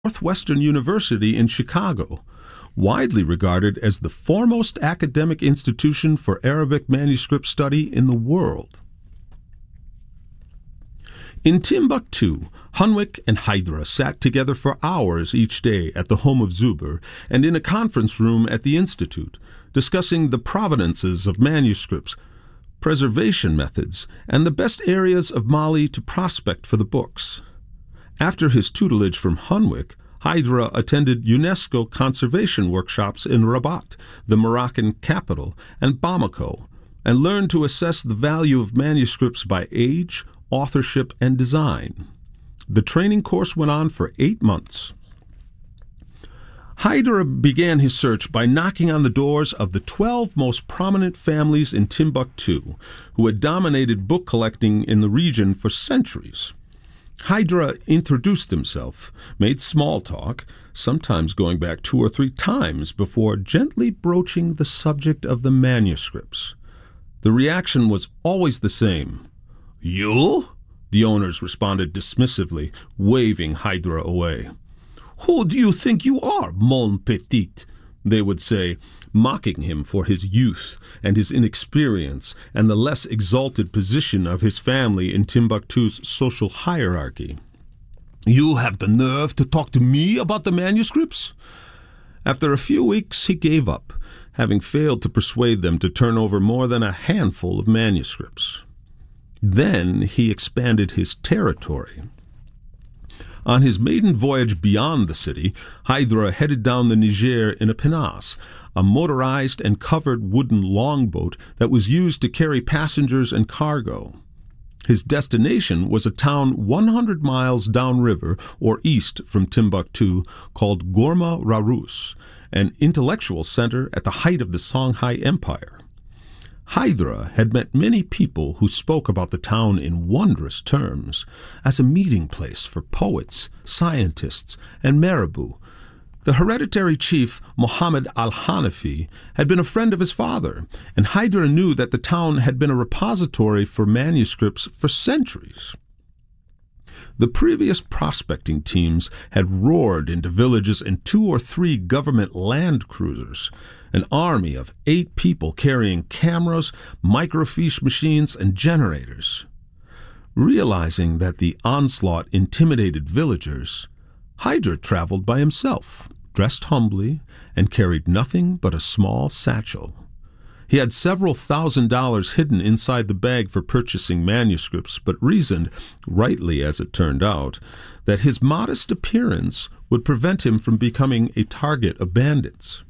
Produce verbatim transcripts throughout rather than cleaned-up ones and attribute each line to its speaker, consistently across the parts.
Speaker 1: Northwestern University in Chicago, widely regarded as the foremost academic institution for Arabic manuscript study in the world. In Timbuktu, Hunwick and Hydra sat together for hours each day at the home of Zuber and in a conference room at the Institute, discussing the provenances of manuscripts, preservation methods, and the best areas of Mali to prospect for the books. After his tutelage from Hunwick, Hydra attended UNESCO conservation workshops in Rabat, the Moroccan capital, and Bamako, and learned to assess the value of manuscripts by age, authorship, and design. The training course went on for eight months. Hydra began his search by knocking on the doors of the twelve most prominent families in Timbuktu, who had dominated book collecting in the region for centuries. Hydra introduced himself, made small talk, sometimes going back two or three times before gently broaching the subject of the manuscripts. The reaction was always the same. "You?" The owners responded dismissively, waving Hydra away. "Who do you think you are, mon petit?" they would say, mocking him for his youth and his inexperience and the less exalted position of his family in Timbuktu's social hierarchy. "You have the nerve to talk to me about the manuscripts?" After a few weeks, he gave up, having failed to persuade them to turn over more than a handful of manuscripts. Then he expanded his territory. On his maiden voyage beyond the city, Hydra headed down the Niger in a pinnace, a motorized and covered wooden longboat that was used to carry passengers and cargo. His destination was a town one hundred miles downriver or east from Timbuktu called Gorma Rarous, an intellectual center at the height of the Songhai Empire. Hydra had met many people who spoke about the town in wondrous terms, as a meeting place for poets, scientists, and marabout. The hereditary chief, Mohammed al-Hanafi, had been a friend of his father, and Hydra knew that the town had been a repository for manuscripts for centuries. The previous prospecting teams had roared into villages in two or three government land cruisers, an army of eight people carrying cameras, microfiche machines, and generators. Realizing that the onslaught intimidated villagers, Hydra traveled by himself, dressed humbly, and carried nothing but a small satchel. He had several thousand dollars hidden inside the bag for purchasing manuscripts, but reasoned, rightly as it turned out, that his modest appearance would prevent him from becoming a target of bandits.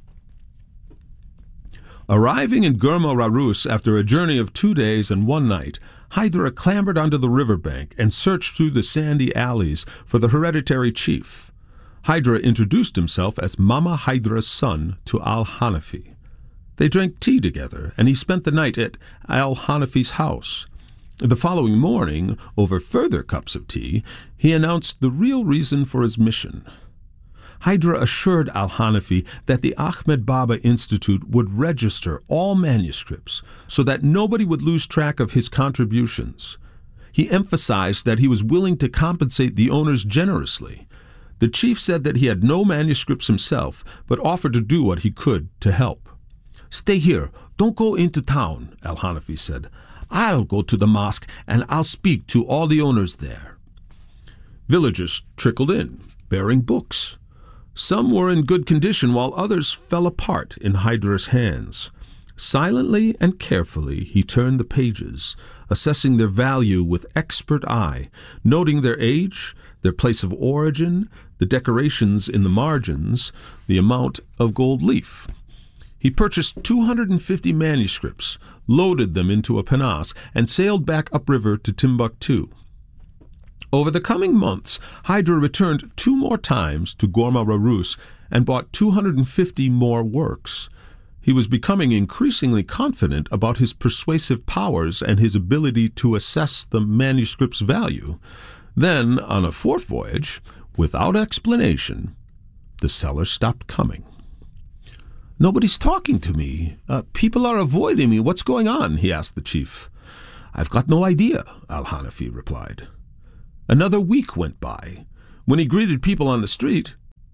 Speaker 1: Arriving in Gorma Rarous after a journey of two days and one night, Hydra clambered onto the riverbank and searched through the sandy alleys for the hereditary chief. Hydra introduced himself as Mama Hydra's son to al-Hanafi. They drank tea together, and he spent the night at al-Hanafi's house. The following morning, over further cups of tea, he announced the real reason for his mission. Hydra assured al-Hanafi that the Ahmed Baba Institute would register all manuscripts so that nobody would lose track of his contributions. He emphasized that he was willing to compensate the owners generously. The chief said that he had no manuscripts himself, but offered to do what he could to help. "Stay here. Don't go into town," al-Hanafi said. "I'll go to the mosque and I'll speak to all the owners there." Villagers trickled in, bearing books. Some were in good condition while others fell apart in Hydra's hands. Silently and carefully he turned the pages, assessing their value with expert eye, noting their age, their place of origin, the decorations in the margins, the amount of gold leaf. He purchased two hundred fifty manuscripts, loaded them into a pinnace, and sailed back upriver to Timbuktu. Over the coming months, Hydra returned two more times to Gorma Rarous and bought two hundred fifty more works. He was becoming increasingly confident about his persuasive powers and his ability to assess the manuscript's value. Then, on a fourth voyage, without explanation, the seller stopped coming. "Nobody's talking to me. Uh, people are avoiding me. What's going on?" he asked the chief. "I've got no idea," al-Hanafi replied. Another week went by. When he greeted people on the street,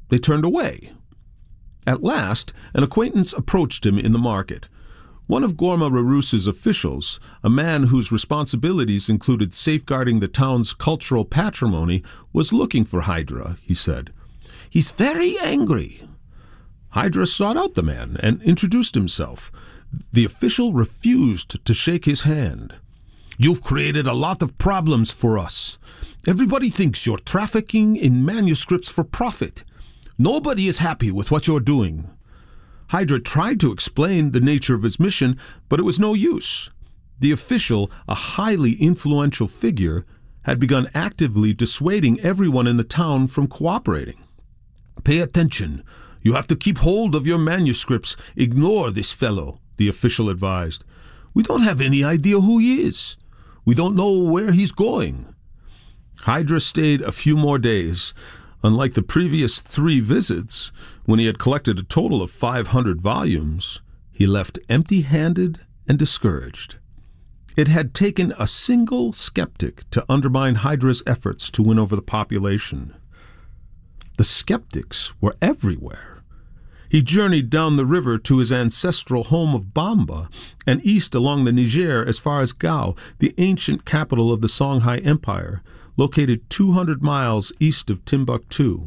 Speaker 1: they turned away. At last, an acquaintance approached him in the market. One of Ghormeh Ruruse's officials, a man whose responsibilities included safeguarding the town's cultural patrimony, was looking for Hydra, he said. He's very angry. Hydra sought out the man and introduced himself. The official refused to shake his hand. You've created a lot of problems for us. Everybody thinks you're trafficking in manuscripts for profit. Nobody is happy with what you're doing. Hydra tried to explain the nature of his mission, but it was no use. The official, a highly influential figure, had begun actively dissuading everyone in the town from cooperating. Pay attention. You have to keep hold of your manuscripts. Ignore this fellow, the official advised. We don't have any idea who he is. We don't know where he's going. Hydra stayed a few more days. Unlike the previous three visits, when he had collected a total of five hundred volumes, he left empty-handed and discouraged. It had taken a single skeptic to undermine Hydra's efforts to win over the population. The skeptics were everywhere. He journeyed down the river to his ancestral home of Bamba and east along the Niger as far as Gao, the ancient capital of the Songhai Empire, located two hundred miles east of Timbuktu.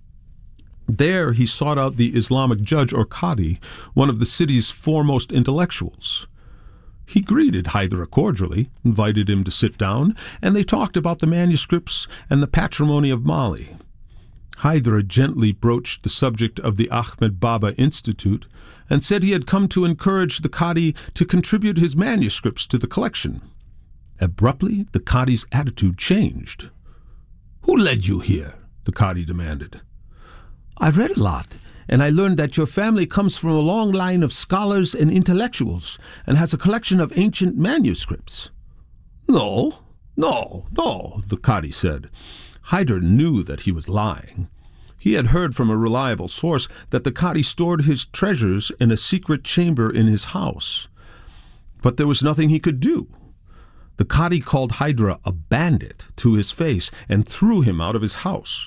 Speaker 1: There he sought out the Islamic judge or Qadi, one of the city's foremost intellectuals. He greeted Hydra cordially, invited him to sit down, and they talked about the manuscripts and the patrimony of Mali. Hydra gently broached the subject of the Ahmed Baba Institute and said he had come to encourage the Qadi to contribute his manuscripts to the collection. Abruptly, the Qadi's attitude changed. Who led you here? The Qadi demanded. I read a lot, and I learned that your family comes from a long line of scholars and intellectuals and has a collection of ancient manuscripts. No, no, no, the Qadi said. Hydra knew that he was lying. He had heard from a reliable source that the Qadi stored his treasures in a secret chamber in his house. But there was nothing he could do. The Qadi called Hydra a bandit to his face and threw him out of his house.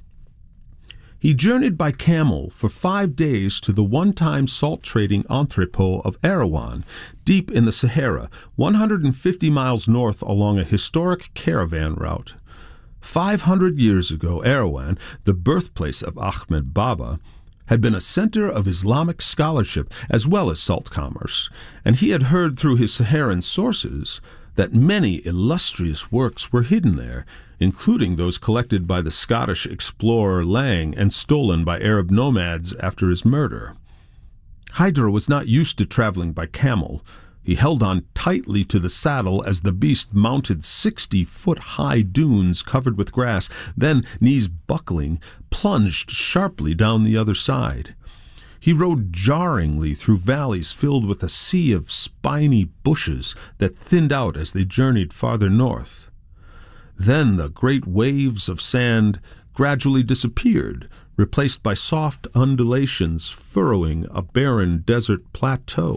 Speaker 1: He journeyed by camel for five days to the one-time salt-trading entrepot of Erewhon, deep in the Sahara, one hundred fifty miles north along a historic caravan route. Five hundred years ago, Erewhon, the birthplace of Ahmed Baba, had been a center of Islamic scholarship as well as salt commerce, and he had heard through his Saharan sources that many illustrious works were hidden there, including those collected by the Scottish explorer Lang and stolen by Arab nomads after his murder. Hydra was not used to traveling by camel. He held on tightly to the saddle as the beast mounted sixty-foot-high dunes covered with grass, then, knees buckling, plunged sharply down the other side. He rode jarringly through valleys filled with a sea of spiny bushes that thinned out as they journeyed farther north. Then the great waves of sand gradually disappeared, replaced by soft undulations furrowing a barren desert plateau.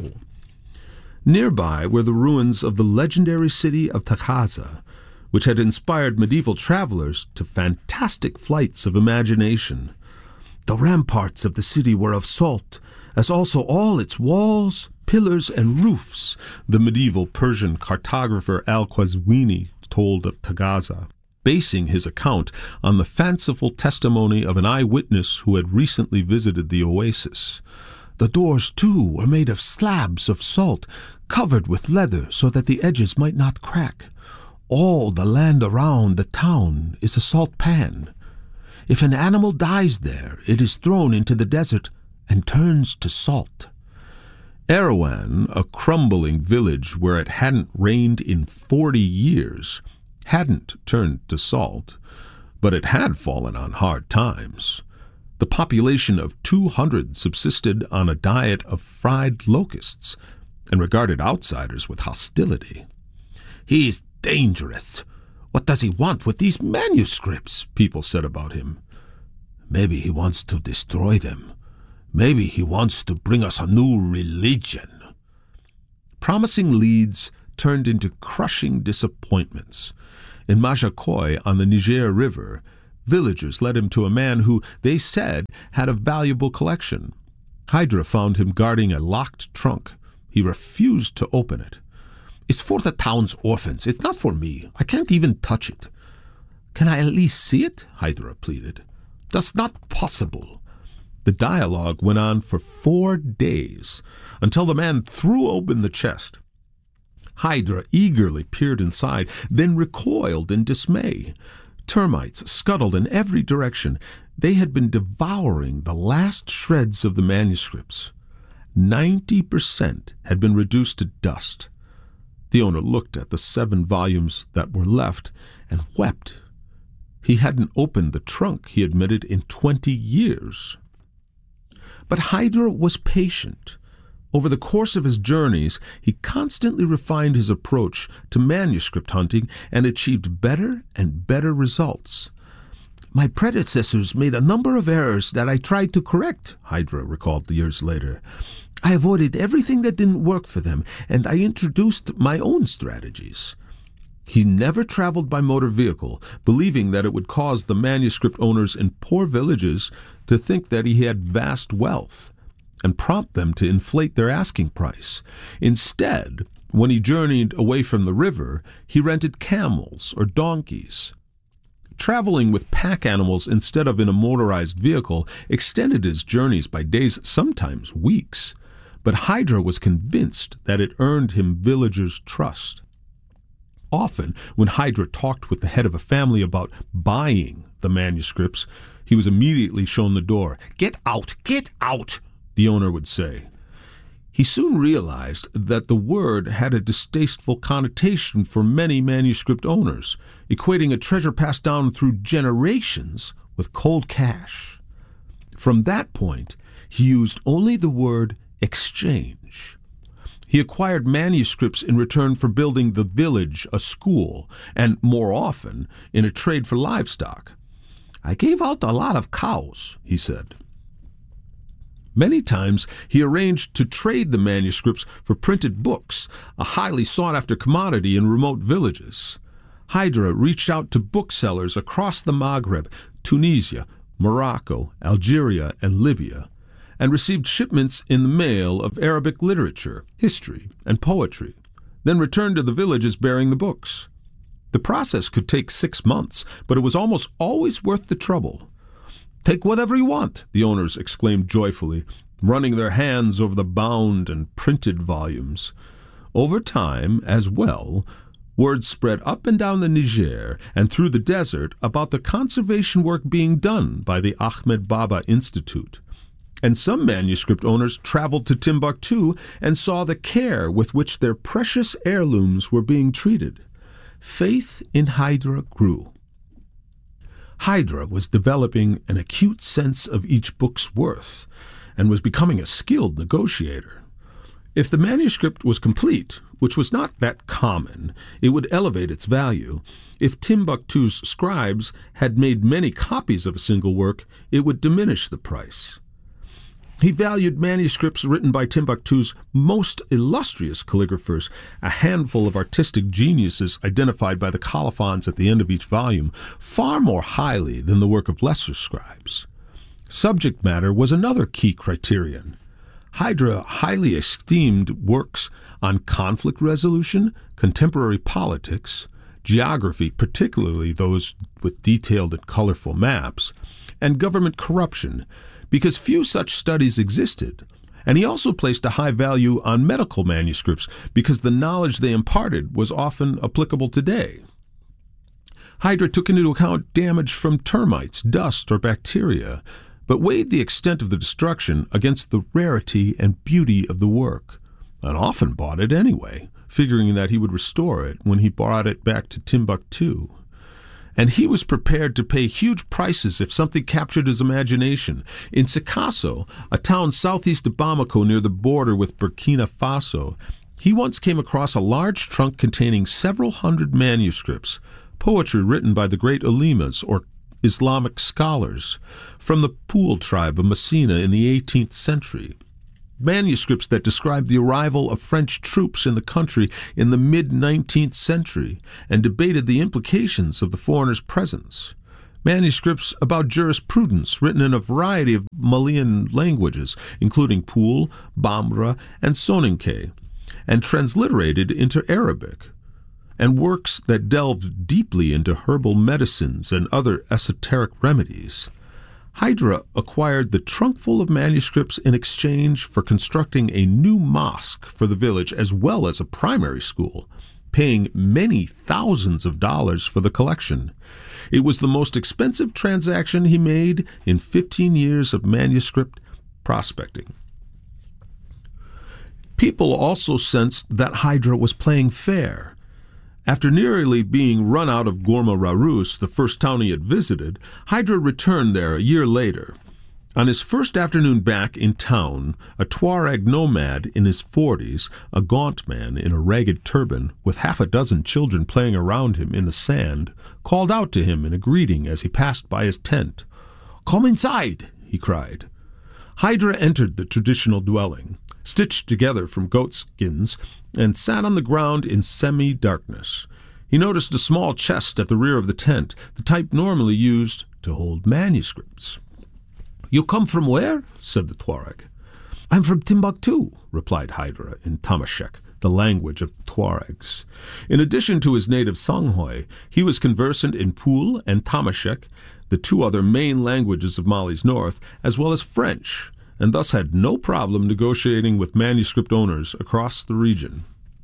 Speaker 1: Nearby were the ruins of the legendary city of Taghaza, which had inspired medieval travelers to fantastic flights of imagination. The ramparts of the city were of salt, as also all its walls, pillars, and roofs, the medieval Persian cartographer Al-Qazwini told of Taghaza, basing his account on the fanciful testimony of an eyewitness who had recently visited the oasis. The doors, too, were made of slabs of salt, covered with leather so that the edges might not crack. All the land around the town is a salt pan. If an animal dies there, it is thrown into the desert and turns to salt. Erewhon, a crumbling village where it hadn't rained in forty years, hadn't turned to salt, but it had fallen on hard times. The population of two hundred subsisted on a diet of fried locusts and regarded outsiders with hostility. He's dangerous. What does he want with these manuscripts? People said about him. Maybe he wants to destroy them. Maybe he wants to bring us a new religion. Promising leads turned into crushing disappointments. In Majakoy on the Niger River, Villagers led him to a man who, they said, had a valuable collection. Hydra found him guarding a locked trunk. He refused to open it. "It's for the town's orphans. It's not for me. I can't even touch it." "Can I at least see it?" Hydra pleaded. "That's not possible." The dialogue went on for four days, until the man threw open the chest. Hydra eagerly peered inside, then recoiled in dismay. Termites scuttled in every direction. They had been devouring the last shreds of the manuscripts. Ninety percent had been reduced to dust. The owner looked at the seven volumes that were left and wept. He hadn't opened the trunk, he admitted, in twenty years. But Hydra was patient. Over the course of his journeys, he constantly refined his approach to manuscript hunting and achieved better and better results. "My predecessors made a number of errors that I tried to correct," Hydra recalled years later. "I avoided everything that didn't work for them, and I introduced my own strategies." He never traveled by motor vehicle, believing that it would cause the manuscript owners in poor villages to think that he had vast wealth and prompt them to inflate their asking price. Instead, when he journeyed away from the river, he rented camels or donkeys. Traveling with pack animals instead of in a motorized vehicle extended his journeys by days, sometimes weeks. But Hydra was convinced that it earned him villagers' trust. Often, when Hydra talked with the head of a family about buying the manuscripts, he was immediately shown the door. "Get out! Get out!" the owner would say. He soon realized that the word had a distasteful connotation for many manuscript owners, equating a treasure passed down through generations with cold cash. From that point, he used only the word exchange. He acquired manuscripts in return for building the village a school, and more often, in a trade for livestock. "I gave out a lot of cows," he said. Many times he arranged to trade the manuscripts for printed books, a highly sought-after commodity in remote villages. Hydra reached out to booksellers across the Maghreb, Tunisia, Morocco, Algeria, and Libya, and received shipments in the mail of Arabic literature, history, and poetry, then returned to the villages bearing the books. The process could take six months, but it was almost always worth the trouble. "Take whatever you want," the owners exclaimed joyfully, running their hands over the bound and printed volumes. Over time, as well, word spread up and down the Niger and through the desert about the conservation work being done by the Ahmed Baba Institute. And some manuscript owners traveled to Timbuktu and saw the care with which their precious heirlooms were being treated. Faith in Hydra grew. Hydra was developing an acute sense of each book's worth and was becoming a skilled negotiator. If the manuscript was complete, which was not that common, it would elevate its value. If Timbuktu's scribes had made many copies of a single work, it would diminish the price. He valued manuscripts written by Timbuktu's most illustrious calligraphers, a handful of artistic geniuses identified by the colophons at the end of each volume, far more highly than the work of lesser scribes. Subject matter was another key criterion. Hydra highly esteemed works on conflict resolution, contemporary politics, geography, particularly those with detailed and colorful maps, and government corruption, because few such studies existed. And he also placed a high value on medical manuscripts because the knowledge they imparted was often applicable today. Hydra took into account damage from termites, dust, or bacteria, but weighed the extent of the destruction against the rarity and beauty of the work, and often bought it anyway, figuring that he would restore it when he brought it back to Timbuktu. And he was prepared to pay huge prices if something captured his imagination. In Sikasso, a town southeast of Bamako near the border with Burkina Faso, he once came across a large trunk containing several hundred manuscripts, poetry written by the great ulemas, or Islamic scholars, from the Pool tribe of Messina in the eighteenth century. Manuscripts that described the arrival of French troops in the country in the mid-nineteenth century and debated the implications of the foreigners' presence. manuscripts about jurisprudence written in a variety of Malayan languages, including Pul, Bamra, and Soninke, and transliterated into Arabic, and works that delved deeply into herbal medicines and other esoteric remedies. Hydra acquired the trunkful of manuscripts in exchange for constructing a new mosque for the village as well as a primary school, paying many thousands of dollars for the collection. It was the most expensive transaction he made in fifteen years of manuscript prospecting. People also sensed that Hydra was playing fair. After nearly being run out of Ghormeh Rarus, the first town he had visited, Hydra returned there a year later. On his first afternoon back in town, a Tuareg nomad in his forties, a gaunt man in a ragged turban, with half a dozen children playing around him in the sand, called out to him in a greeting as he passed by his tent. "Come inside," he cried. Hydra entered the traditional dwelling, stitched together from goat skins, and sat on the ground in semi-darkness. He noticed a small chest at the rear of the tent, the type normally used to hold manuscripts. "You come from where?" said the Tuareg. "I'm from Timbuktu," replied Hydra in Tamashek, the language of Tuaregs. In addition to his native Songhoy, he was conversant in Pul and Tamashek, the two other main languages of Mali's north, as well as French, and thus had no problem negotiating with manuscript owners across the region.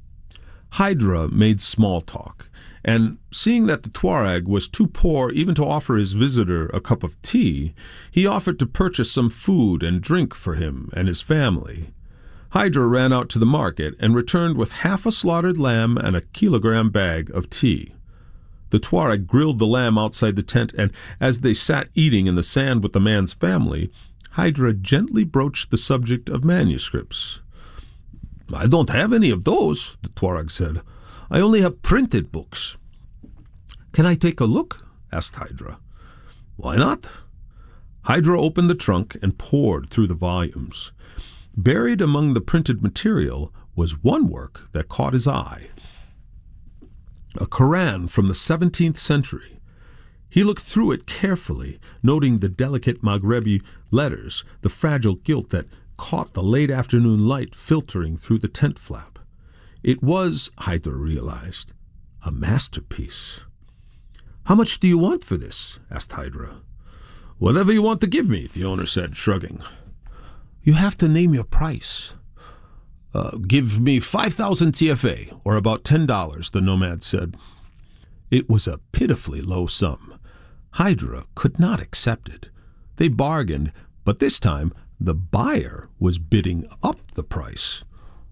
Speaker 1: Hydra made small talk, and seeing that the Tuareg was too poor even to offer his visitor a cup of tea, he offered to purchase some food and drink for him and his family. Hydra ran out to the market and returned with half a slaughtered lamb and a kilogram bag of tea. The Tuareg grilled the lamb outside the tent, and as they sat eating in the sand with the man's family, Hydra gently broached the subject of manuscripts. "I don't have any of those," the Tuareg said. "I only have printed books." "Can I take a look?" asked Hydra. "Why not?" Hydra opened the trunk and pored through the volumes. Buried among the printed material was one work that caught his eye. A Koran from the seventeenth century. He looked through it carefully, noting the delicate Maghrebi letters, the fragile gilt that caught the late afternoon light filtering through the tent flap. It was, Hydra realized, a masterpiece. "How much do you want for this?" asked Hydra. "Whatever you want to give me," the owner said, shrugging. "You have to name your price." Uh, give me five thousand T F A, or about ten dollars, the nomad said. It was a pitifully low sum. Hydra could not accept it. They bargained, but this time the buyer was bidding up the price.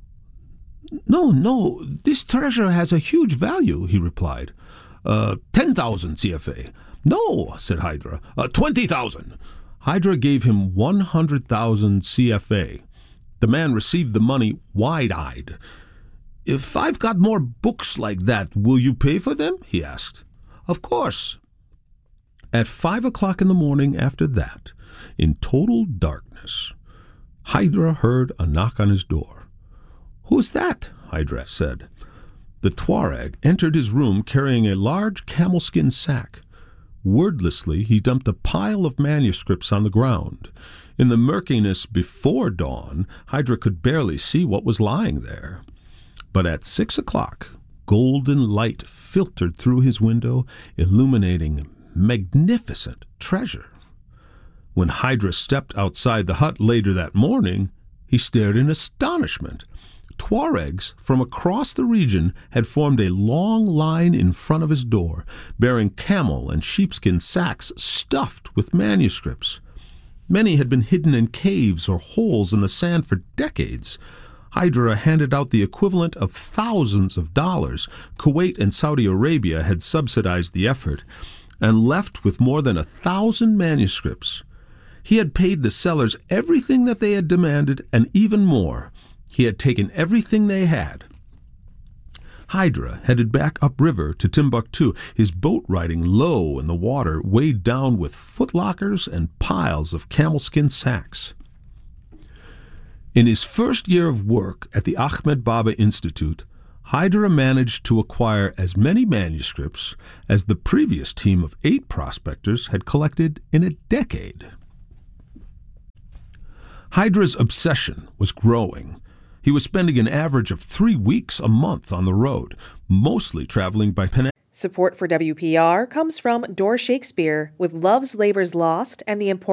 Speaker 1: "No, no, this treasure has a huge value," he replied. Uh, ten thousand C F A. "No," said Hydra, uh, twenty thousand. Hydra gave him one hundred thousand C F A. The man received the money wide-eyed. "If I've got more books like that, will you pay for them?" he asked. "Of course." At five o'clock in the morning after that, in total darkness, Hydra heard a knock on his door. "Who's that?" Hydra said. The Tuareg entered his room carrying a large camel-skin sack. Wordlessly, he dumped a pile of manuscripts on the ground. In the murkiness before dawn, Hydra could barely see what was lying there. But at six o'clock, golden light filtered through his window, illuminating magnificent treasure. When Hydra stepped outside the hut later that morning, he stared in astonishment. Tuaregs from across the region had formed a long line in front of his door, bearing camel and sheepskin sacks stuffed with manuscripts. Many had been hidden in caves or holes in the sand for decades. Hydra handed out the equivalent of thousands of dollars. Kuwait and Saudi Arabia had subsidized the effort, and left with more than a thousand manuscripts. He had paid the sellers everything that they had demanded, and even more. He had taken everything they had. Hydra headed back upriver to Timbuktu, his boat riding low in the water, weighed down with footlockers and piles of camel-skin sacks. In his first year of work at the Ahmed Baba Institute, Hydra managed to acquire as many manuscripts as the previous team of eight prospectors had collected in a decade. Hydra's obsession was growing. He was spending an average of three weeks a month on the road, mostly traveling by Penn.
Speaker 2: Support for W P R comes from Door Shakespeare with Love's Labor's Lost and the Important